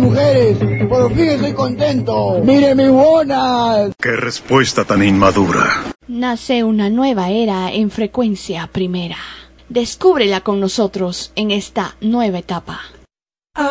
mujeres, por fin estoy contento. ¡Mire mis bonas! ¡Qué respuesta tan inmadura! Nace una nueva era en Frecuencia Primera. Descúbrela con nosotros en esta nueva etapa.